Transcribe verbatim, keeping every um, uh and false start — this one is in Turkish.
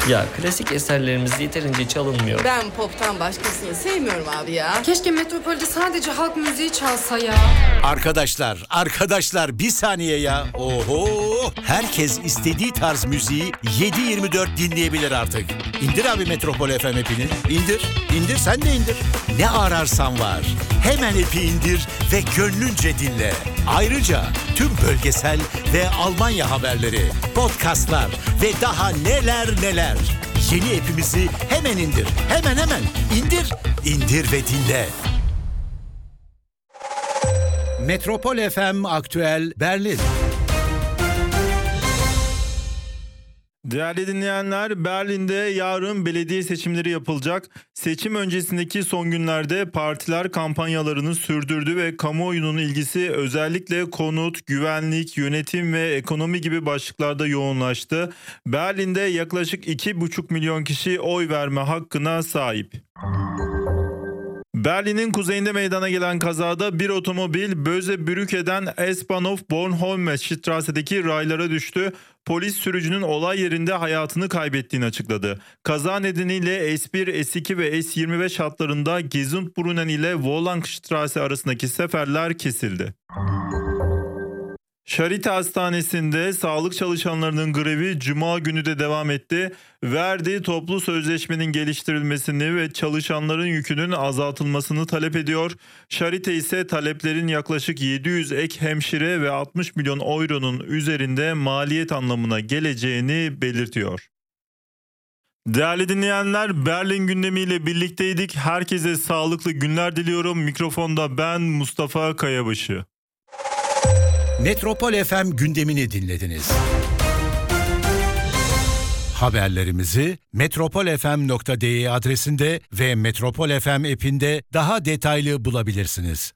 Ya klasik eserlerimiz yeterince çalınmıyor. Ben pop'tan başkasını sevmiyorum abi ya. Keşke Metropol'de sadece halk müziği çalsa ya. Arkadaşlar, arkadaşlar bir saniye ya. Oho! Herkes istediği tarz müziği yedi yirmi dört dinleyebilir artık. İndir abi Metropol F M app'ini. İndir, indir sen de indir. Ne ararsan var. Hemen app'i indir ve gönlünce dinle. Ayrıca tüm bölgesel ve Almanya haberleri, podcastlar ve daha neler neler. Yeni app'imizi hemen indir. Hemen hemen indir, indir ve dinle. Metropol F M Aktüel Berlin. Değerli dinleyenler, Berlin'de yarın belediye seçimleri yapılacak. Seçim öncesindeki son günlerde partiler kampanyalarını sürdürdü ve kamuoyunun ilgisi özellikle konut, güvenlik, yönetim ve ekonomi gibi başlıklarda yoğunlaştı. Berlin'de yaklaşık iki buçuk milyon kişi oy verme hakkına sahip. Berlin'in kuzeyinde meydana gelen kazada bir otomobil Böse-Brücke'den S-Bahnhof-Bornholmer-Strasse'deki raylara düştü. Polis sürücünün olay yerinde hayatını kaybettiğini açıkladı. Kaza nedeniyle S bir, S iki ve S yirmi beş hatlarında Gesundbrunnen ile Wollangstrasse arasındaki seferler kesildi. Charité Hastanesi'nde sağlık çalışanlarının grevi Cuma günü de devam etti. Verdi toplu sözleşmenin geliştirilmesini ve çalışanların yükünün azaltılmasını talep ediyor. Charité ise taleplerin yaklaşık yedi yüz ek hemşire ve altmış milyon euronun üzerinde maliyet anlamına geleceğini belirtiyor. Değerli dinleyenler, Berlin gündemiyle birlikteydik. Herkese sağlıklı günler diliyorum. Mikrofonda ben Mustafa Kayabaşı. Metropol F M gündemini dinlediniz. Haberlerimizi metropol f m nokta d e adresinde ve Metropol F M app'inde daha detaylı bulabilirsiniz.